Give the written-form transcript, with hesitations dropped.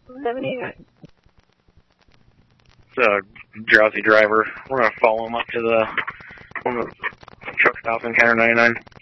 79. It's a drowsy driver. We're going to follow him up to the truck stop in Counter 99.